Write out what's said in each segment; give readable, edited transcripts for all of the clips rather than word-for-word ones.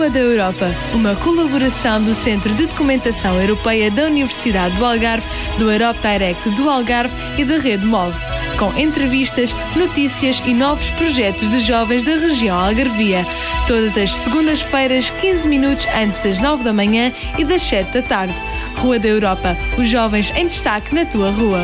Rua da Europa, uma colaboração do Centro de Documentação Europeia da Universidade do Algarve, do Europe Direct do Algarve e da Rede MOVE, com entrevistas, notícias e novos projetos de jovens da região algarvia, todas as segundas-feiras, 15 minutos antes das 9 da manhã e das 7 da tarde. Rua da Europa, os jovens em destaque na tua rua.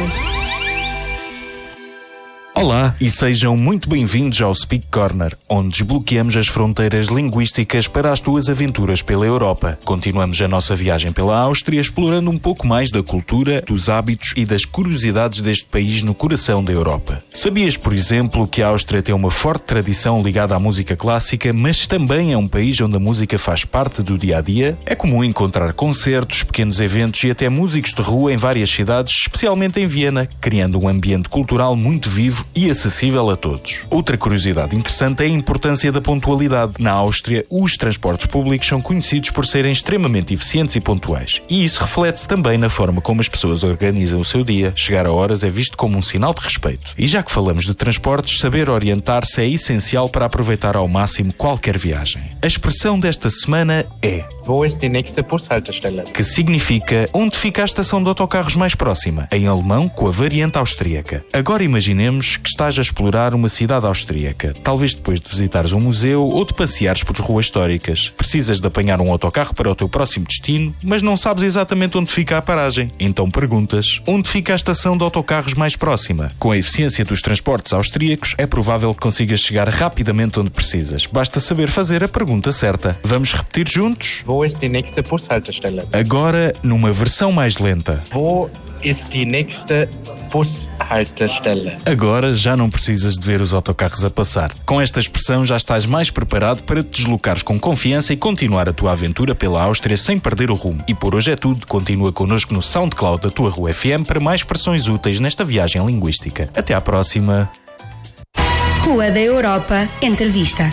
Olá e sejam muito bem-vindos ao Speak Corner, onde desbloqueamos as fronteiras linguísticas para as tuas aventuras pela Europa. Continuamos a nossa viagem pela Áustria, explorando um pouco mais da cultura, dos hábitos e das curiosidades deste país no coração da Europa. Sabias, por exemplo, que a Áustria tem uma forte tradição ligada à música clássica, mas também é um país onde a música faz parte do dia-a-dia? É comum encontrar concertos, pequenos eventos e até músicos de rua em várias cidades, especialmente em Viena, criando um ambiente cultural muito vivo e acessível a todos. Outra curiosidade interessante é a importância da pontualidade. Na Áustria, os transportes públicos são conhecidos por serem extremamente eficientes e pontuais. E isso reflete-se também na forma como as pessoas organizam o seu dia. Chegar a horas é visto como um sinal de respeito. E já que falamos de transportes, saber orientar-se é essencial para aproveitar ao máximo qualquer viagem. A expressão desta semana é Wo ist die nächste Bushaltestelle? Que significa onde fica a estação de autocarros mais próxima, em alemão com a variante austríaca. Agora imaginemos que estás a explorar uma cidade austríaca, talvez depois de visitares um museu ou de passeares por ruas históricas. Precisas de apanhar um autocarro para o teu próximo destino, mas não sabes exatamente onde fica a paragem. Então perguntas, onde fica a estação de autocarros mais próxima? Com a eficiência dos transportes austríacos, é provável que consigas chegar rapidamente onde precisas. Basta saber fazer a pergunta certa. Vamos repetir juntos? Wo ist die nächste Bushaltestelle? Agora, numa versão mais lenta. Wo ist die nächste Bushaltestelle? Agora já não precisas de ver os autocarros a passar. Com esta expressão já estás mais preparado para te deslocares com confiança e continuar a tua aventura pela Áustria sem perder o rumo. E por hoje é tudo. Continua connosco no SoundCloud da tua Rua FM para mais expressões úteis nesta viagem linguística. Até à próxima. Rua da Europa, entrevista.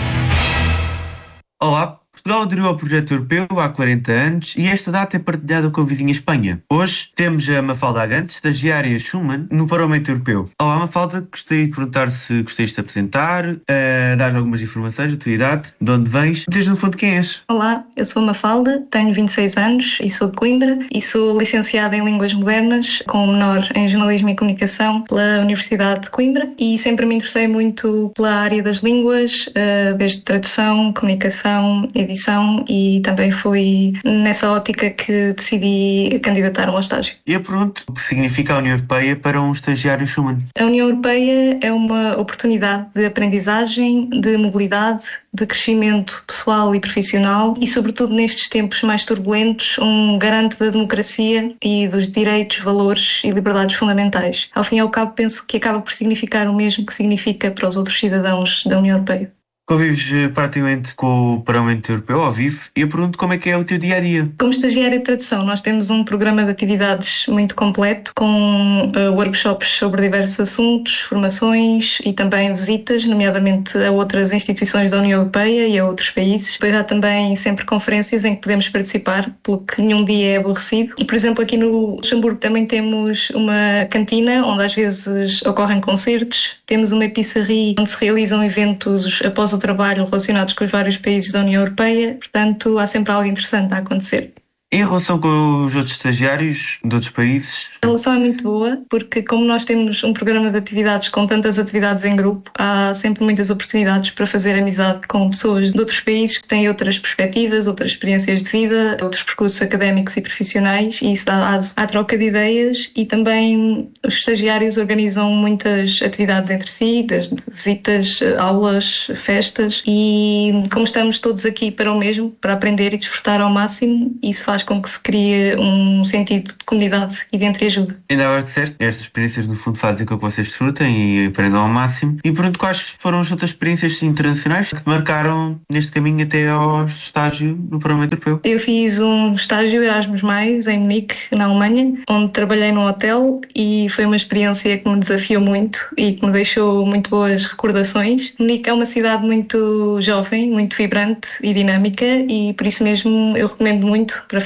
Olá, Portugal aderiu ao projeto europeu há 40 anos e esta data é partilhada com a vizinha Espanha. Hoje temos a Mafalda Agante, estagiária Schumann, no Parlamento Europeu. Olá Mafalda, gostaria de perguntar se gostarias de te apresentar, dar algumas informações da tua idade, de onde vens, desde no fundo quem és. Olá, eu sou a Mafalda, tenho 26 anos e sou de Coimbra e sou licenciada em Línguas Modernas, com menor em Jornalismo e Comunicação pela Universidade de Coimbra e sempre me interessei muito pela área das línguas, desde tradução, comunicação, edição e também foi nessa ótica que decidi candidatar-me ao estágio. E eu pergunto, o que significa a União Europeia para um estagiário Schumann? A União Europeia é uma oportunidade de aprendizagem, de mobilidade, de crescimento pessoal e profissional e, sobretudo nestes tempos mais turbulentos, um garante da democracia e dos direitos, valores e liberdades fundamentais. Ao fim e ao cabo, penso que acaba por significar o mesmo que significa para os outros cidadãos da União Europeia. Convives praticamente com o Parlamento Europeu ao vivo e eu pergunto como é que é o teu dia-a-dia. Como estagiária de tradução, nós temos um programa de atividades muito completo, com workshops sobre diversos assuntos, formações e também visitas, nomeadamente a outras instituições da União Europeia e a outros países. Depois há também sempre conferências em que podemos participar, pelo que nenhum dia é aborrecido. E, por exemplo, aqui no Luxemburgo também temos uma cantina, onde às vezes ocorrem concertos. Temos uma pizzaria onde se realizam eventos após o trabalho relacionados com os vários países da União Europeia, portanto há sempre algo interessante a acontecer. Em relação com os outros estagiários de outros países? A relação é muito boa, porque como nós temos um programa de atividades com tantas atividades em grupo, há sempre muitas oportunidades para fazer amizade com pessoas de outros países que têm outras perspectivas, outras experiências de vida, outros percursos académicos e profissionais, e isso dá aso à troca de ideias e também os estagiários organizam muitas atividades entre si, desde visitas, aulas, festas, e como estamos todos aqui para o mesmo, para aprender e desfrutar ao máximo, isso faz com que se crie um sentido de comunidade e de entreajuda. Ainda agora disseste, estas experiências no fundo fazem com que vocês desfrutem e aprendam ao máximo. E pergunto quais foram as outras experiências internacionais que te marcaram neste caminho até ao estágio no Parlamento Europeu? Eu fiz um estágio Erasmus+, em Munique, na Alemanha, onde trabalhei num hotel e foi uma experiência que me desafiou muito e que me deixou muito boas recordações. Munique é uma cidade muito jovem, muito vibrante e dinâmica e por isso mesmo eu recomendo muito para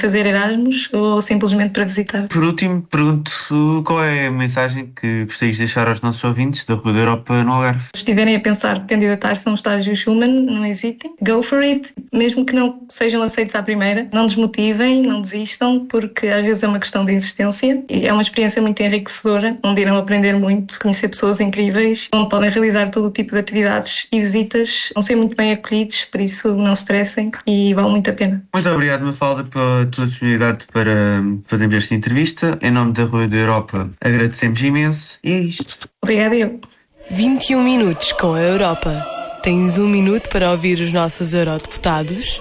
fazer Erasmus ou simplesmente para visitar. Por último, pergunto qual é a mensagem que gostarias de deixar aos nossos ouvintes da Rua da Europa no Algarve? Se estiverem a pensar candidatar-se a um estágio Schumann, não hesitem. Go for it. Mesmo que não sejam aceitos à primeira, não desmotivem, não desistam, porque às vezes é uma questão de insistência e é uma experiência muito enriquecedora, onde irão aprender muito, conhecer pessoas incríveis, onde podem realizar todo o tipo de atividades e visitas, vão ser muito bem acolhidos, por isso não se estressem e vale muito a pena. Muito obrigado, Mafalda, pela tua disponibilidade para fazermos esta entrevista. Em nome da Rua da Europa, agradecemos imenso e é isto. Obrigada eu. 21 minutos com a Europa. Tens 1 minuto para ouvir os nossos eurodeputados?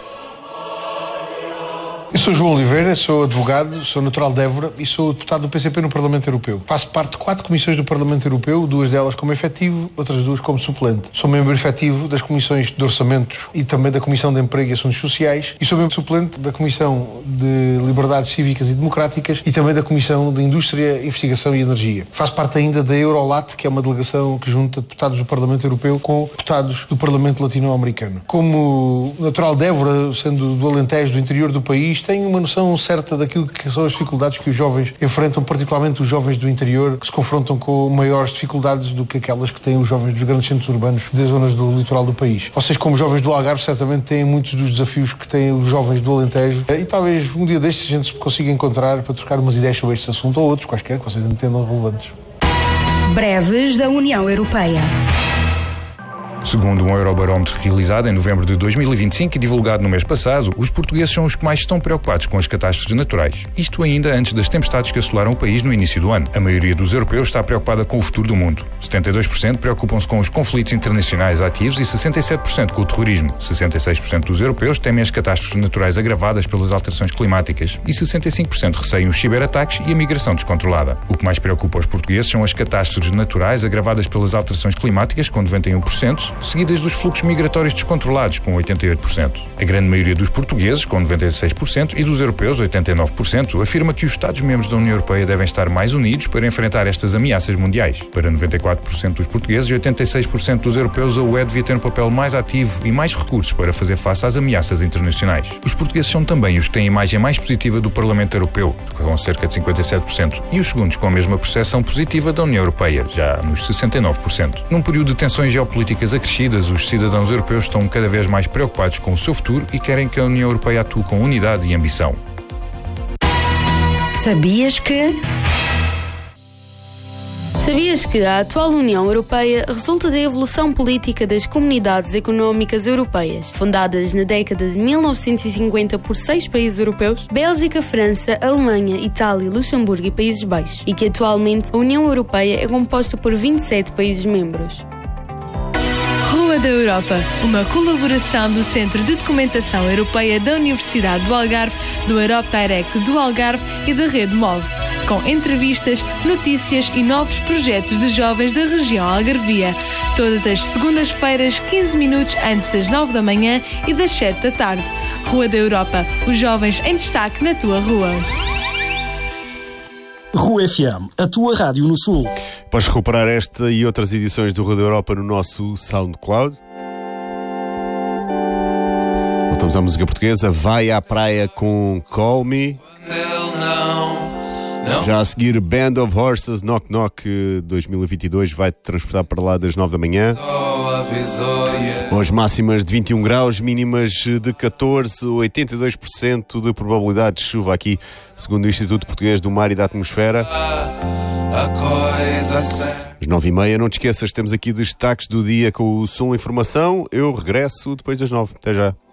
Eu sou João Oliveira, sou advogado, sou natural de Évora e sou deputado do PCP no Parlamento Europeu. Faço parte de 4 comissões do Parlamento Europeu, 2 delas como efetivo, outras 2 como suplente. Sou membro efetivo das comissões de orçamentos e também da Comissão de Emprego e Assuntos Sociais e sou membro suplente da Comissão de Liberdades Cívicas e Democráticas e também da Comissão de Indústria, Investigação e Energia. Faço parte ainda da Eurolat, que é uma delegação que junta deputados do Parlamento Europeu com deputados do Parlamento Latino-Americano. Como natural de Évora, sendo do Alentejo, do interior do país, tenho uma noção certa daquilo que são as dificuldades que os jovens enfrentam, particularmente os jovens do interior, que se confrontam com maiores dificuldades do que aquelas que têm os jovens dos grandes centros urbanos das zonas do litoral do país. Vocês, como jovens do Algarve, certamente têm muitos dos desafios que têm os jovens do Alentejo e talvez um dia destes a gente se consiga encontrar para trocar umas ideias sobre este assunto ou outros quaisquer que vocês entendam relevantes. Breves da União Europeia. Segundo um Eurobarómetro realizado em novembro de 2025 e divulgado no mês passado, os portugueses são os que mais estão preocupados com as catástrofes naturais. Isto ainda antes das tempestades que assolaram o país no início do ano. A maioria dos europeus está preocupada com o futuro do mundo. 72% preocupam-se com os conflitos internacionais ativos e 67% com o terrorismo. 66% dos europeus temem as catástrofes naturais agravadas pelas alterações climáticas e 65% receiam os ciberataques e a migração descontrolada. O que mais preocupa os portugueses são as catástrofes naturais agravadas pelas alterações climáticas, com 91%, seguidas dos fluxos migratórios descontrolados, com 88%. A grande maioria dos portugueses, com 96%, e dos europeus, 89%, afirma que os Estados-membros da União Europeia devem estar mais unidos para enfrentar estas ameaças mundiais. Para 94% dos portugueses e 86% dos europeus, a UE devia ter um papel mais ativo e mais recursos para fazer face às ameaças internacionais. Os portugueses são também os que têm a imagem mais positiva do Parlamento Europeu, com cerca de 57%, e os segundos com a mesma percepção positiva da União Europeia, já nos 69%. Num período de tensões geopolíticas acrescidas, os cidadãos europeus estão cada vez mais preocupados com o seu futuro e querem que a União Europeia atue com unidade e ambição. Sabias que... Sabias que a atual União Europeia resulta da evolução política das comunidades económicas europeias, fundadas na década de 1950 por 6 países europeus, Bélgica, França, Alemanha, Itália, Luxemburgo e Países Baixos, e que atualmente a União Europeia é composta por 27 países membros. Rua da Europa, uma colaboração do Centro de Documentação Europeia da Universidade do Algarve, do Europe Direct do Algarve e da Rede MOVE, com entrevistas, notícias e novos projetos de jovens da região algarvia. Todas as segundas-feiras, 15 minutos antes das 9 da manhã e das 7 da tarde. Rua da Europa, os jovens em destaque na tua rua. Rua FM, a tua rádio no Sul. Podes recuperar esta e outras edições do Rua da Europa no nosso SoundCloud. Voltamos à música portuguesa. Vai à praia com Call Me. Já a seguir, Band of Horses, Knock Knock 2022 vai-te transportar para lá das 9 da manhã. Hoje máximas de 21 graus, mínimas de 14, 82% de probabilidade de chuva aqui, segundo o Instituto Português do Mar e da Atmosfera. Às 9h30, não te esqueças, temos aqui destaques do dia com o Sul Informação. Eu regresso depois das 9. Até já.